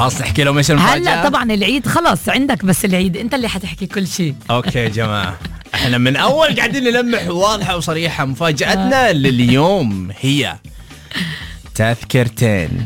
خلاص نحكي لهم ايش المفاجأة. هلا طبعا العيد خلاص عندك، بس العيد انت اللي حتحكي كل شيء. اوكي يا جماعة، احنا من اول قاعدين نلمح واضحة وصريحة. مفاجأتنا لليوم هي تذكرتين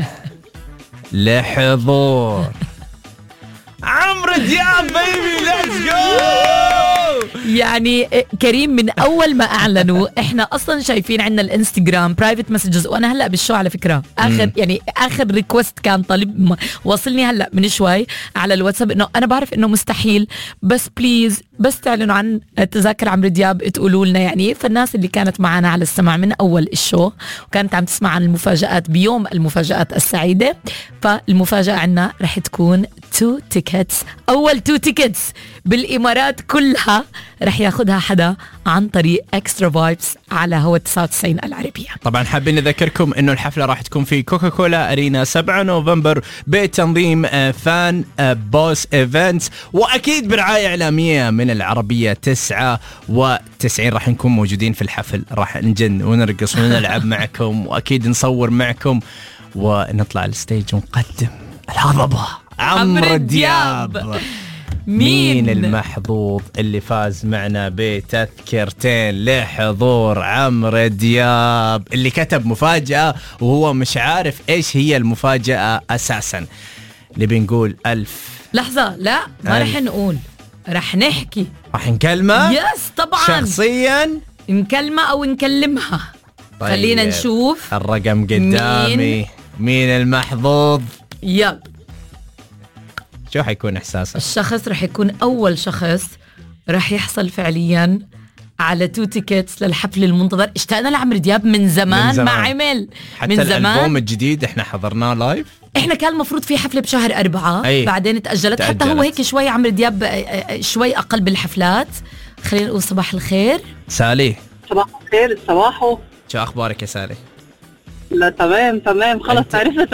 لحضور عمرو دياب. بيبي ليتس جو. يعني كريم من اول ما اعلنوا احنا اصلا شايفين عندنا الانستغرام برايفت مسجز، وانا هلا بالشو على فكره اخر ريكوست كان طالب وصلني هلا من شوي على الواتساب انه انا بعرف انه مستحيل، بس بليز بس تعلنوا عن تذاكر عمرو دياب تقولوا لنا. يعني فالناس اللي كانت معنا على السمع من اول الشو وكانت عم تسمع عن المفاجآت بيوم المفاجآت السعيده، فالمفاجاه عنا رح تكون 2 تيكتس، اول 2 تيكتس بالامارات كلها رح ياخدها حدا عن طريق اكسترا فايبس على هوا 99 العربية. طبعا حابين نذكركم انه الحفلة راح تكون في كوكاكولا أرينا 7 نوفمبر بتنظيم فان بوس ايفنتس، واكيد برعاية اعلامية من العربية 99. راح نكون موجودين في الحفل، راح نجن ونرقص ونلعب معكم، واكيد نصور معكم ونطلع على الستيج ونقدم الهضبة عمرو دياب. مين المحظوظ اللي فاز معنا بتذكرتين لحضور عمرو دياب، اللي كتب مفاجأة وهو مش عارف ايش هي المفاجأة اساسا؟ نبي نقول 1000 لحظة. لا ما رح نقول، رح نحكي، رح نكلمه. يس طبعا شخصيا نكلمه او نكلمها. طيب. خلينا نشوف الرقم قدامي. مين المحظوظ؟ يلا شو حيكون إحساسك؟ الشخص رح يكون أول شخص رح يحصل فعليا على 2 تيكتس للحفل المنتظر. اشتقنا لعمرو دياب من زمان ما عمل، حتى من زمان. الألبوم الجديد احنا حضرناه لايف. احنا كان المفروض في حفلة بشهر 4 أي. بعدين تأجلت. حتى هو هيك شوي عمرو دياب شوي أقل بالحفلات. خلينا نقول صباح الخير سالي. صباح الخير. الصباحو. شو أخبارك يا سالي؟ لا تمام خلص. تعرفت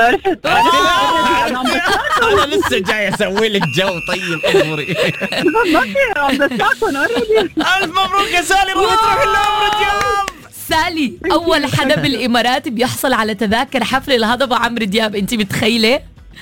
أنا لسه جاي أسوي لك جو. طيب اصبري. ألف مبروك يا سالي، راح تروح لعمرو دياب. سالي أول حدا بالإمارات بيحصل على تذاكر حفل الهضبة عمرو دياب، أنت متخيلة؟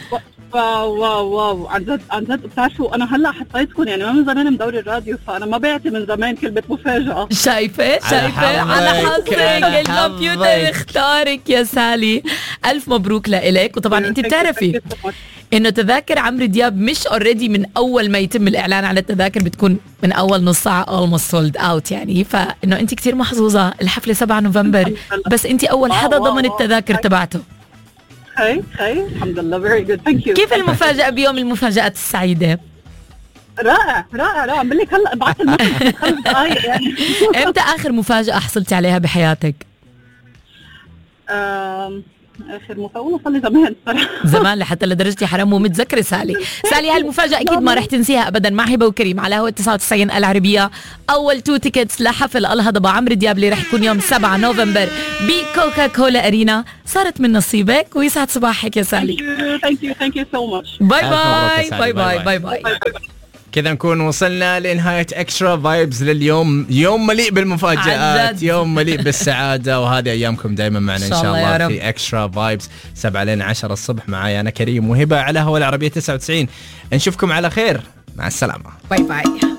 واو عن جد بتعرفوا انا هلا حطيتكم يعني ما من زمان مدوري الراديو، فانا ما بعتي من زمان كلمه مفاجاه. شايفه على حظك الكمبيوتر اختارك يا سالي. الف مبروك لإلك. وطبعا انت بتعرفي انه تذاكر عمرو دياب مش اوريدي من اول ما يتم الاعلان على التذاكر بتكون من اول نص ساعه almost sold out، يعني فانه انت كتير محظوظه. الحفله 7 نوفمبر بس انت اول حدا ضمن التذاكر تبعته. خي الحمد لله very good thank you. كيف المفاجأة بيوم المفاجآت السعيدة؟ رائع بقول لك هلا بعت المسج 5 دقايق يعني. امتى آخر مفاجأة حصلتي عليها بحياتك؟ آخر مفاجأة صار لي زمان صراحة. زمان لحتى لدرجة حرام مو متذكرة. سالي هالمفاجأة أكيد ما رح تنسيها أبدا مع هبة وكريم على هوا 99 العربية. أول 2 تيكتس لحفل الهضبة عمرو دياب اللي رح يكون يوم 7 نوفمبر بكوكا كولا أرينا صارت من نصيبك. ويسعد صباحك يا سالي. Thank you so much. باي. كذا نكون وصلنا لنهاية اكسترا فايبز لليوم. يوم مليء بالمفاجآت، يوم مليء بالسعادة، وهذه أيامكم دايما معنا إن شاء الله في اكسترا فايبز 7 لين 10 الصبح. معايا أنا كريم وهبة على هوا العربية 99. نشوفكم على خير، مع السلامة. باي.